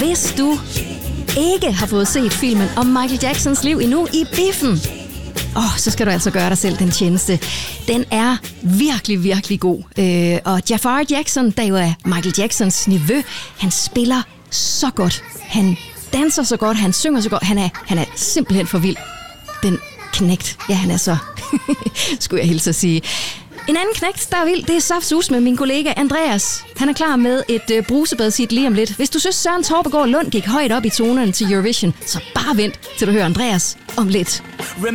Hvis du ikke har fået set filmen om Michael Jacksons liv endnu i biffen, så skal du altså gøre dig selv den tjeneste. Den er virkelig, virkelig god. Og Jafar Jackson, der jo er Michael Jacksons nevø, han spiller så godt. Han danser så godt, han synger så godt. Han er simpelthen for vild. Den knægt, ja, han er så, skulle jeg hilse at sige. En anden knægt, der er vild, det er saftsus med min kollega Andreas. Han er klar med et brusebadsit lige om lidt. Hvis du synes, Søren Torpegaard Lund gik højt op i tonerne til Eurovision, så bare vent, til du hører Andreas om lidt.